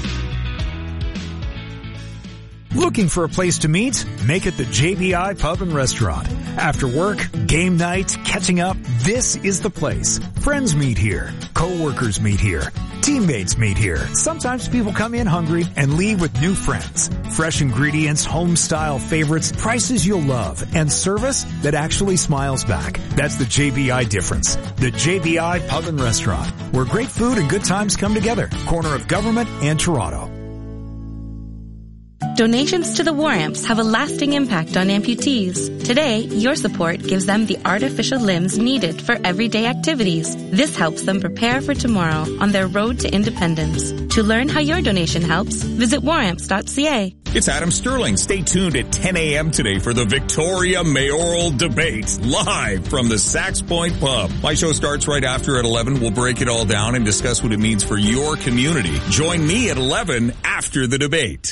S27: Looking for a place to meet? Make it the JBI Pub and Restaurant. After work, game night, catching up, this is the place. Friends meet here. Co-workers meet here. Teammates meet here. Sometimes people come in hungry and leave with new friends. Fresh ingredients, home-style favorites, prices you'll love, and service that actually smiles back. That's the JBI difference. The JBI Pub and Restaurant, where great food and good times come together. Corner of Government and Toronto.
S19: Donations to the War Amps have a lasting impact on amputees. Today, your support gives them the artificial limbs needed for everyday activities. This helps them prepare for tomorrow on their road to independence. To learn how your donation helps, visit waramps.ca.
S28: It's Adam Sterling. Stay tuned at 10 a.m. today for the Victoria Mayoral Debate, live from the Sax Point Pub. My show starts right after at 11. We'll break it all down and discuss what it means for your community. Join me at 11 after the debate.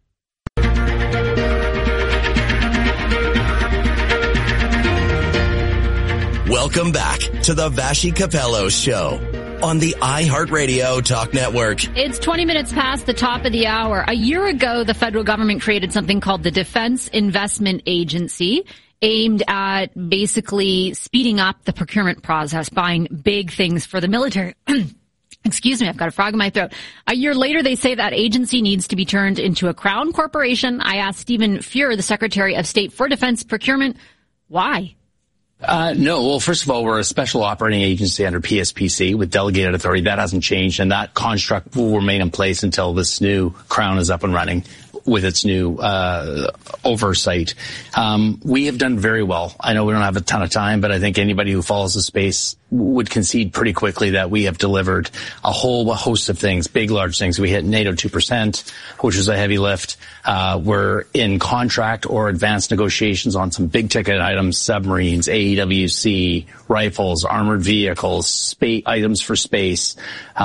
S11: Welcome back to the Vashi Capello Show on the iHeartRadio Talk Network.
S22: It's 20 minutes past the top of the hour. A year ago, the federal government created something called the Defense Investment Agency, aimed at basically speeding up the procurement process, buying big things for the military. Excuse me, I've got a frog in my throat. A year later, they say that agency needs to be turned into a crown corporation. I asked Stephen Fuhr, the Secretary of State for Defense Procurement, why?
S1: No. Well, first of all, we're a special operating agency under PSPC with delegated authority. That hasn't changed, and that construct will remain in place until this new Crown is up and running with its new oversight. We have done very well. I know we don't have a ton of time, but I think anybody who follows the space would concede pretty quickly that we have delivered a whole host of things, big, large things. We hit NATO 2%, which was a heavy lift. We're in contract or advanced negotiations on some big ticket items, submarines, AEWC, rifles, armored vehicles, items for space.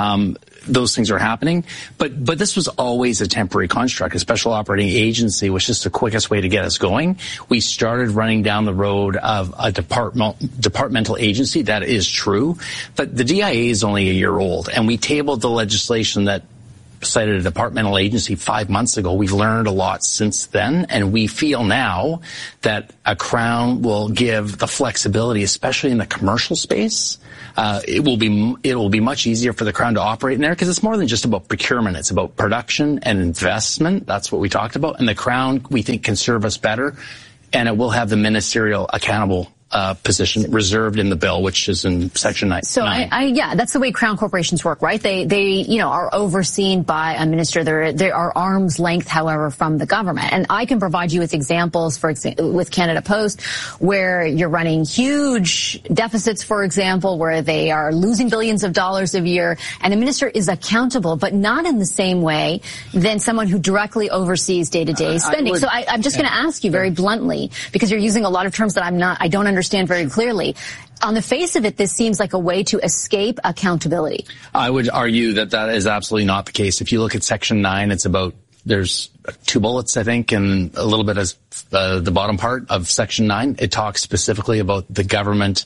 S1: Those things are happening, but this was always a temporary construct. A special operating agency was just the quickest way to get us going. We started running down the road of a departmental agency. That is true, but the DIA is only a year old, and we tabled the legislation that cited a departmental agency 5 months ago. We've learned a lot since then, and we feel now that a Crown will give the flexibility, especially in the commercial space. It will be much easier for the Crown to operate in there because it's more than just about procurement. It's about production and investment. That's what we talked about. And the Crown, we think, can serve us better, and it will have the ministerial accountable position reserved in the bill, which is in Section 9.
S2: So yeah, that's the way Crown corporations work, right? They are overseen by a minister. They are arm's length, however, from the government. And I can provide you with examples, for example, with Canada Post, where you're running huge deficits, for example, where they are losing billions of dollars a year, and a minister is accountable, but not in the same way than someone who directly oversees day-to-day spending. So I'm just going to ask you very bluntly, because you're using a lot of terms that I don't understand very clearly. On the face of it, this seems like a way to escape accountability. I
S1: would argue that is absolutely not the case. If you look at Section 9, it's about, there's 2 bullets, I think, and a little bit as the bottom part of Section 9. It talks specifically about the government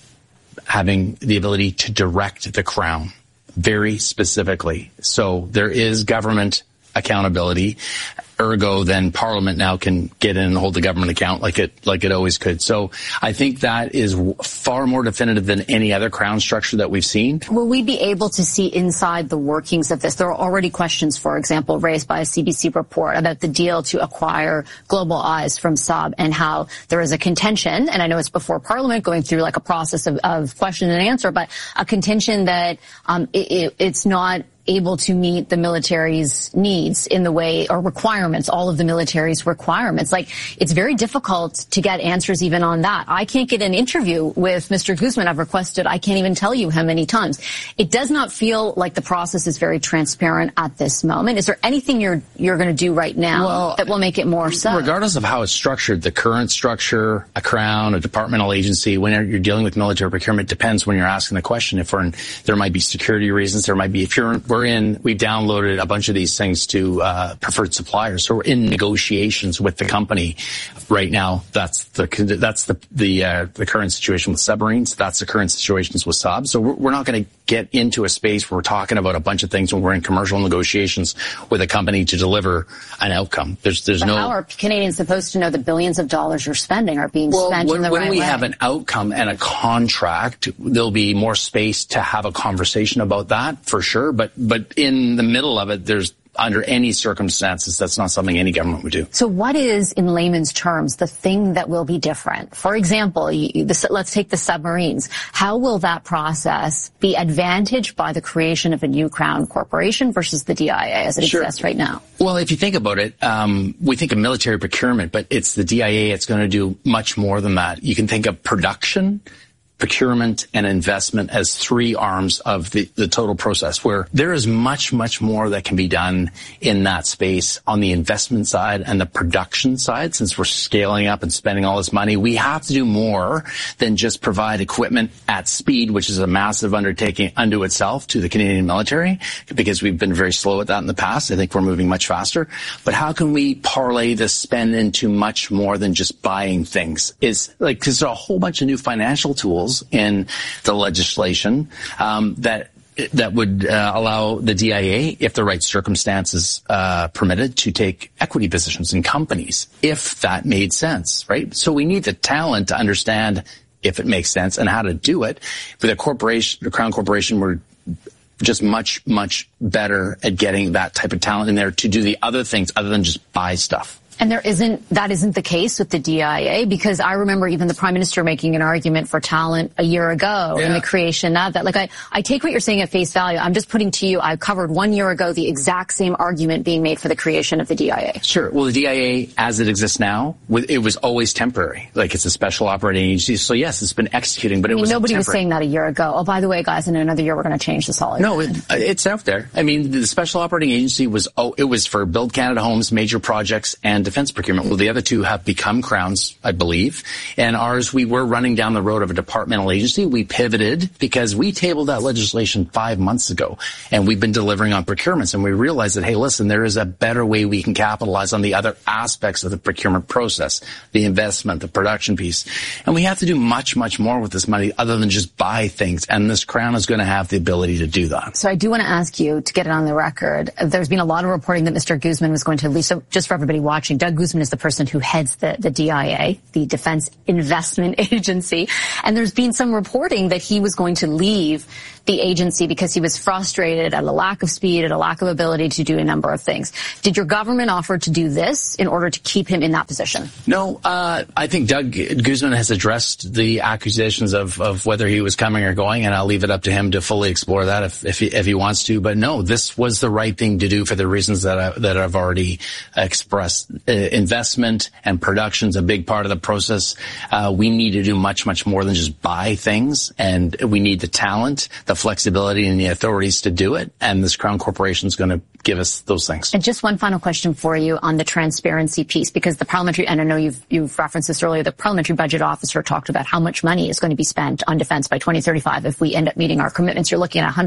S1: having the ability to direct the Crown, very specifically. So there is government accountability. Ergo, then Parliament now can get in and hold the government account like it always could. So I think that is far more definitive than any other Crown structure that we've seen.
S2: Will we be able to see inside the workings of this? There are already questions, for example, raised by a CBC report about the deal to acquire Global Eyes from Saab and how there is a contention, and I know it's before Parliament going through like a process of question and answer, but a contention that it's not able to meet the military's needs in the way, or requirements, all of the military's requirements. Like, it's very difficult to get answers even on that. I can't get an interview with Mr. Guzman. I've requested, I can't even tell you how many times. It does not feel like the process is very transparent at this moment. Is there anything you're going to do right now that will make it more so?
S1: Regardless of how it's structured, the current structure, a Crown, a departmental agency, when you're dealing with military procurement, depends when you're asking the question. If there might be security reasons, there might be, we've downloaded a bunch of these things to preferred suppliers, so we're in negotiations with the company right now. That's the current situation with submarines. That's the current situations with Saab. So we're not going to get into a space where we're talking about a bunch of things when we're in commercial negotiations with a company to deliver an outcome. There's no.
S2: How are Canadians supposed to know the billions of dollars you're spending are being spent in the right way?
S1: When we have an outcome and a contract, there'll be more space to have a conversation about that for sure. But in the middle of it, under any circumstances, that's not something any government would do.
S2: So what is, in layman's terms, the thing that will be different? For example, let's take the submarines. How will that process be advantaged by the creation of a new Crown corporation versus the DIA as it exists right now?
S1: Well, if you think about it, we think of military procurement, but it's the DIA. It's going to do much more than that. You can think of production, procurement, and investment as 3 arms of the total process, where there is much, much more that can be done in that space on the investment side and the production side. Since we're scaling up and spending all this money, we have to do more than just provide equipment at speed, which is a massive undertaking unto itself to the Canadian military, because we've been very slow at that in the past. I think we're moving much faster. But how can we parlay the spend into much more than just buying things? Because there's a whole bunch of new financial tools in the legislation that would allow the DIA, if the right circumstances permitted, to take equity positions in companies, if that made sense, right? So we need the talent to understand if it makes sense and how to do it. For the Crown Corporation, we're just much, much better at getting that type of talent in there to do the other things other than just buy stuff.
S2: And that isn't the case with the DIA, because I remember even the Prime Minister making an argument for talent a year ago in the creation of that. Like, I take what you're saying at face value. I'm just putting to you, I covered 1 year ago the exact same argument being made for the creation of the DIA.
S1: Sure. Well, the DIA, as it exists now, it was always temporary. Like, it's a special operating agency. So yes, it's been executing, but
S2: nobody was saying that a year ago. Oh, by the way, guys, in another year we're going to change this all.
S1: No, it's out there. I mean, the special operating agency was for Build Canada Homes, major projects, and defense procurement. Well, the other two have become Crowns, I believe. And ours, we were running down the road of a departmental agency. We pivoted because we tabled that legislation 5 months ago, and we've been delivering on procurements. And we realized that, hey, listen, there is a better way we can capitalize on the other aspects of the procurement process, the investment, the production piece. And we have to do much, much more with this money other than just buy things. And this Crown is going to have the ability to do that.
S2: So I do want to ask you to get it on the record. There's been a lot of reporting that Mr. Guzman was going to leave. So just for everybody watching, Doug Guzman is the person who heads the DIA, the Defense Investment Agency. And there's been some reporting that he was going to leave the agency because he was frustrated at a lack of speed, at a lack of ability to do a number of things. Did your government offer to do this in order to keep him in that position?
S1: No, I think Doug Guzman has addressed the accusations of whether he was coming or going, and I'll leave it up to him to fully explore that if he wants to. But no, this was the right thing to do for the reasons that I've already expressed. Investment and production is a big part of the process. We need to do much, much more than just buy things, and we need the talent, the flexibility, and the authorities to do it. And this Crown Corporation is going to give us those things.
S2: And just one final question for you on the transparency piece, because the parliamentary, and I know you've referenced this earlier, the parliamentary budget officer talked about how much money is going to be spent on defense by 2035 if we end up meeting our commitments. You're looking at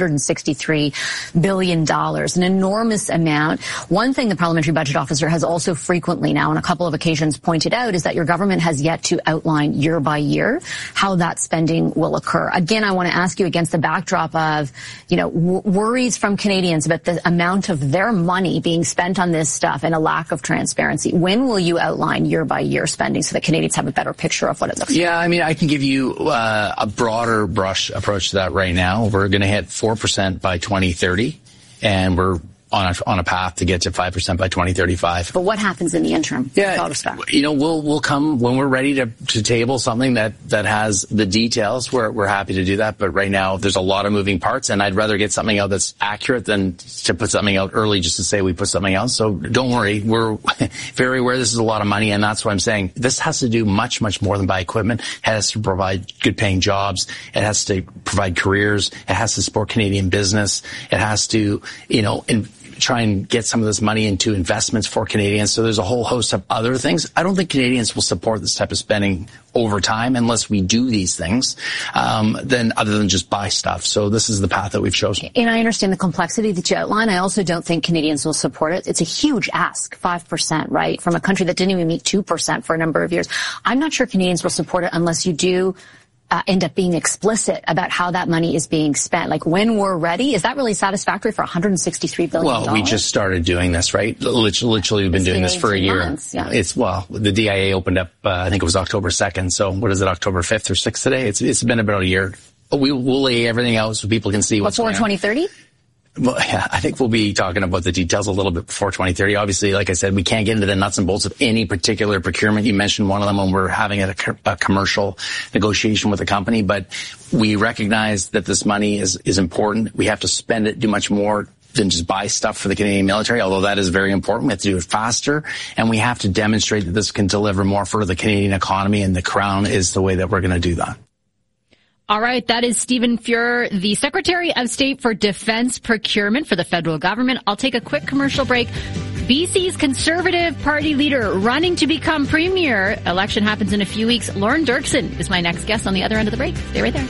S2: $163 billion, an enormous amount. One thing the parliamentary budget officer has also frequently now on a couple of occasions pointed out is that your government has yet to outline year by year how that spending will occur. Again, I want to ask you, against the backdrop of, worries from Canadians about the amount of their money being spent on this stuff and a lack of transparency, when will you outline year by year spending so that Canadians have a better picture of what it looks like?
S1: Yeah, I mean, I can give you a broader brush approach to that right now. We're going to hit 4% by 2030, and we're on a path to get to 5% by 2035.
S2: But what happens in the interim?
S1: Yeah, we'll come when we're ready to table something that has the details. We're happy to do that. But right now, there's a lot of moving parts, and I'd rather get something out that's accurate than to put something out early just to say we put something out. So don't worry. We're very aware this is a lot of money, and that's why I'm saying this has to do much, much more than buy equipment. It has to provide good paying jobs. It has to provide careers. It has to support Canadian business. It has to, try and get some of this money into investments for Canadians. So there's a whole host of other things. I don't think Canadians will support this type of spending over time unless we do these things, then other than just buy stuff. So this is the path that we've chosen.
S2: And I understand the complexity that you outline. I also don't think Canadians will support it. It's a huge ask, 5%, right? From a country that didn't even meet 2% for a number of years. I'm not sure Canadians will support it unless you do end up being explicit about how that money is being spent. Like, when we're ready, is that really satisfactory for $163 billion?
S1: Well, we just started doing this, right? Literally, we've been doing this for a year.
S2: Months, yeah.
S1: The DIA opened up, I think it was October 2nd. So what is it, October 5th or 6th today? It's been about a year. We'll lay everything out so people can see what's
S2: going on. Before 2030?
S1: Well, yeah, I think we'll be talking about the details a little bit before 2030. Obviously, like I said, we can't get into the nuts and bolts of any particular procurement. You mentioned one of them when we're having a commercial negotiation with a company, but we recognize that this money is important. We have to spend it, do much more than just buy stuff for the Canadian military, although that is very important. We have to do it faster, and we have to demonstrate that this can deliver more for the Canadian economy, and the Crown is the way that we're going to do that.
S22: All right, that is Stephen Fuhr, the Secretary of State for Defense Procurement for the federal government. I'll take a quick commercial break. BC's Conservative Party leader running to become premier. Election happens in a few weeks. Lauren Dirksen is my next guest on the other end of the break. Stay right there.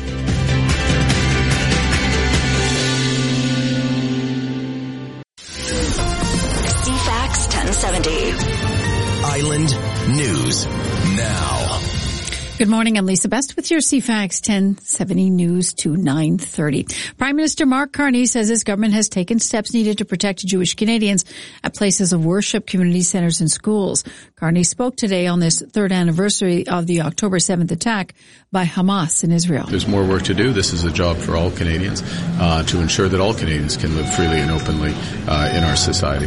S3: CFAX 1070.
S11: Island News Now.
S4: Good morning. I'm Lisa Best with your CFAX 1070 News to 9:30. Prime Minister Mark Carney says his government has taken steps needed to protect Jewish Canadians at places of worship, community centers, and schools. Carney spoke today on this third anniversary of the October 7th attack by Hamas in Israel.
S5: There's more work to do. This is a job for all Canadians to ensure that all Canadians can live freely and openly in our society.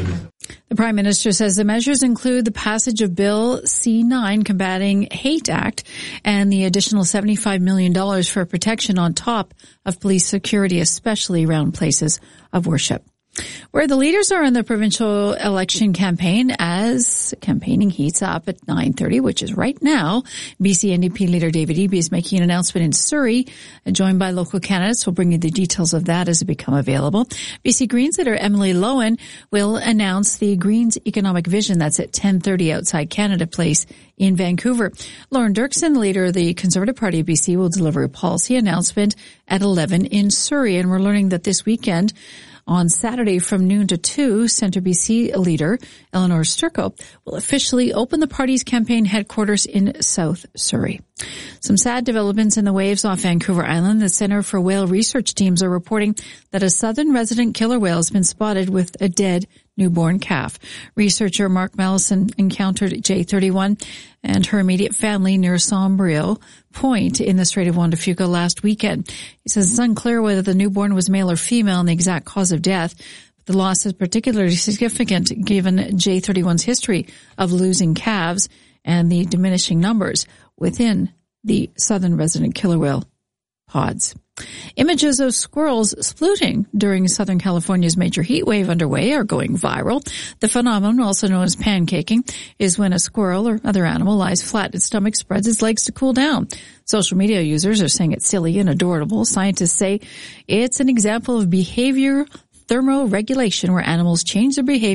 S4: The Prime Minister says the measures include the passage of Bill C-9 Combating Hate Act and the additional $75 million for protection on top of police security, especially around places of worship. Where the leaders are in the provincial election campaign as campaigning heats up at 9:30, which is right now. BC NDP leader David Eby is making an announcement in Surrey, joined by local candidates. We'll bring you the details of that as it become available. BC Greens leader Emily Lowen will announce the Greens economic vision. That's at 10:30 outside Canada Place in Vancouver. Lauren Dirksen, leader of the Conservative Party of BC, will deliver a policy announcement at 11 in Surrey. And we're learning that this weekend, on Saturday from noon to 2, Centre BC leader Eleanor Sturko will officially open the party's campaign headquarters in South Surrey. Some sad developments in the waves off Vancouver Island. The Centre for Whale Research teams are reporting that a southern resident killer whale has been spotted with a dead newborn calf. Researcher Mark Mallison encountered J31 and her immediate family near Sombrio Point in the Strait of Juan de Fuca last weekend. He says it's unclear whether the newborn was male or female and the exact cause of death. The loss is particularly significant given J31's history of losing calves and the diminishing numbers within the southern resident killer whale pods. Images of squirrels splooting during Southern California's major heat wave underway are going viral. The phenomenon, also known as pancaking, is when a squirrel or other animal lies flat in its stomach, spreads its legs to cool down. Social media users are saying it's silly and adorable. Scientists say it's an example of behavior thermoregulation where animals change their behavior